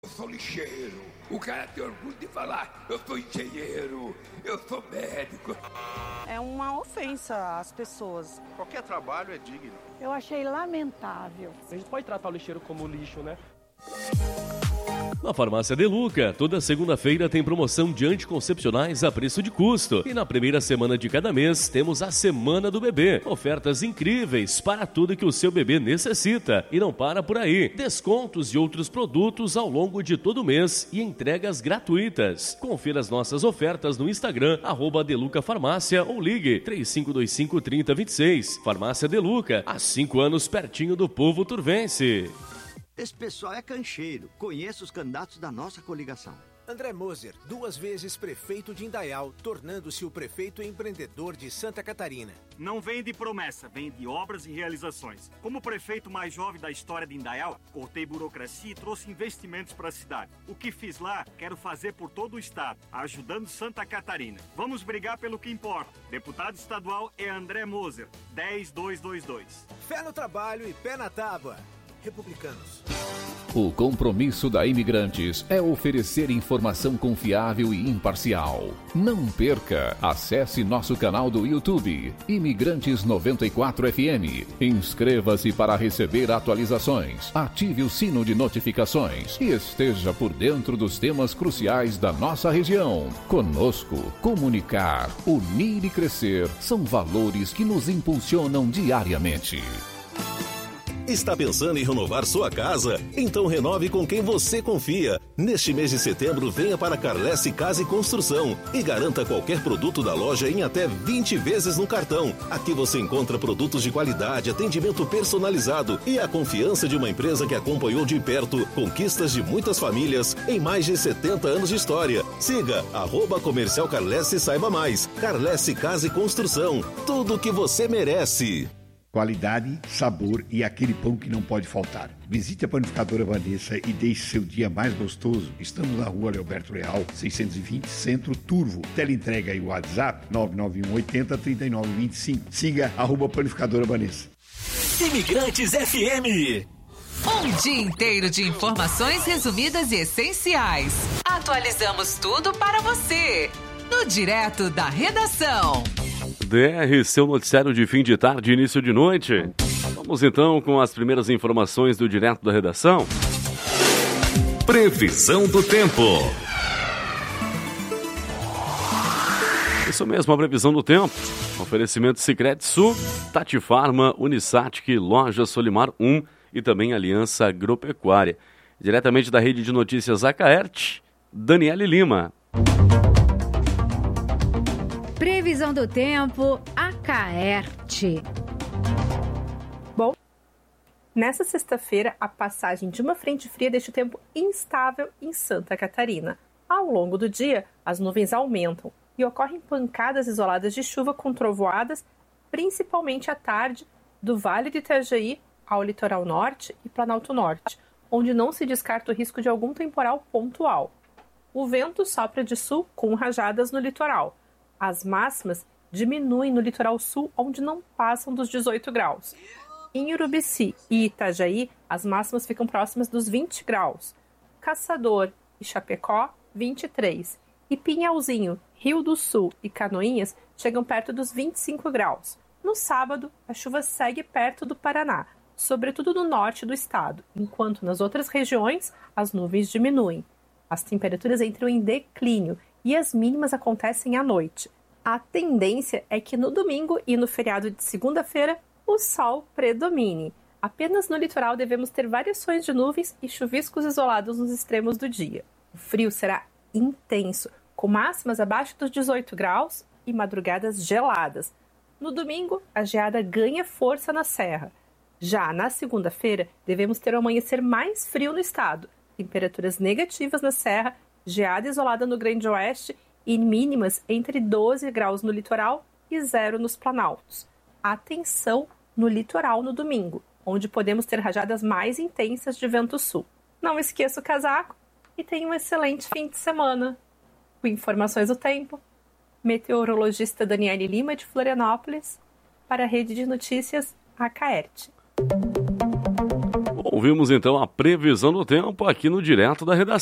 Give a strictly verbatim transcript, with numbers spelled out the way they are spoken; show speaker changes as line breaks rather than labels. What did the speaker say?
Eu sou lixeiro. O cara tem orgulho de falar, eu sou engenheiro, eu sou médico.
É uma ofensa às pessoas.
Qualquer trabalho é digno.
Eu achei lamentável.
A gente pode tratar o lixeiro como lixo, né?
Na Farmácia Deluca, toda segunda-feira tem promoção de anticoncepcionais a preço de custo. E na primeira semana de cada mês temos a Semana do Bebê. Ofertas incríveis para tudo que o seu bebê necessita. E não para por aí. Descontos de outros produtos ao longo de todo o mês e entregas gratuitas. Confira as nossas ofertas no Instagram, arroba Deluca Farmácia, ou ligue três cinco dois cinco, três zero dois seis. Farmácia Deluca, há cinco anos pertinho do povo turvense.
Esse pessoal é cancheiro. Conheço os candidatos da nossa coligação.
André Moser, duas vezes prefeito de Indaial, tornando-se o prefeito empreendedor de Santa Catarina.
Não vem de promessa, vem de obras e realizações. Como prefeito mais jovem da história de Indaial, cortei burocracia e trouxe investimentos para a cidade. O que fiz lá, quero fazer por todo o estado, ajudando Santa Catarina. Vamos brigar pelo que importa. Deputado estadual é André Moser, dez mil duzentos e vinte e dois.
Fé no trabalho e pé na tábua. Republicanos.
O compromisso da Imigrantes é oferecer informação confiável e imparcial. Não perca! Acesse nosso canal do YouTube, Imigrantes noventa e quatro F M. Inscreva-se para receber atualizações, ative o sino de notificações e esteja por dentro dos temas cruciais da nossa região. Conosco, comunicar, unir e crescer são valores que nos impulsionam diariamente.
Está pensando em renovar sua casa? Então renove com quem você confia. Neste mês de setembro, venha para Carlesse Casa e Construção e garanta qualquer produto da loja em até vinte vezes no cartão. Aqui você encontra produtos de qualidade, atendimento personalizado e a confiança de uma empresa que acompanhou de perto conquistas de muitas famílias em mais de setenta anos de história. Siga arroba Comercial Carlesse e saiba mais. Carlesse Casa e Construção. Tudo o que você merece.
Qualidade, sabor e aquele pão que não pode faltar. Visite a Panificadora Vanessa e deixe seu dia mais gostoso. Estamos na rua Leoberto Leal, seiscentos e vinte, Centro, Turvo. Teleentrega e WhatsApp nove nove um oito zero, três nove dois cinco. Siga arroba Panificadora Vanessa.
Imigrantes F M.
Um dia inteiro de informações resumidas e essenciais. Atualizamos tudo para você. No Direto da Redação.
D R, seu noticiário de fim de tarde e início de noite. Vamos então com as primeiras informações do Direto da Redação.
Previsão do tempo.
Isso mesmo, a previsão do tempo. Oferecimento Sicredi Sul, Tati Farma, Unisatic, Loja Solimar um e também Aliança Agropecuária. Diretamente da rede de notícias Acaerte, Daniele Lima.
Previsão do tempo, Acaerte.
Bom, nessa sexta-feira, a passagem de uma frente fria deixa o tempo instável em Santa Catarina. Ao longo do dia, as nuvens aumentam e ocorrem pancadas isoladas de chuva com trovoadas, principalmente à tarde, do Vale de Itajaí ao litoral norte e Planalto Norte, onde não se descarta o risco de algum temporal pontual. O vento sopra de sul com rajadas no litoral. As máximas diminuem no litoral sul, onde não passam dos dezoito graus. Em Urubici e Itajaí, as máximas ficam próximas dos vinte graus. Caçador e Chapecó, vinte e três. E Pinhalzinho, Rio do Sul e Canoinhas chegam perto dos vinte e cinco graus. No sábado, a chuva segue perto do Paraná, sobretudo no norte do estado, enquanto nas outras regiões as nuvens diminuem. As temperaturas entram em declínio e as mínimas acontecem à noite. A tendência é que no domingo e no feriado de segunda-feira o sol predomine. Apenas no litoral devemos ter variações de nuvens e chuviscos isolados nos extremos do dia. O frio será intenso, com máximas abaixo dos dezoito graus e madrugadas geladas. No domingo, a geada ganha força na serra. Já na segunda-feira, devemos ter um amanhecer mais frio no estado, temperaturas negativas na serra, geada isolada no Grande Oeste e mínimas entre doze graus no litoral e zero nos planaltos. Atenção no litoral no domingo, onde podemos ter rajadas mais intensas de vento sul. Não esqueça o casaco e tenha um excelente fim de semana. Com informações do tempo, meteorologista Daniele Lima de Florianópolis, para a Rede de Notícias Acaerte.
Ouvimos então a previsão do tempo aqui no Direto da Redação.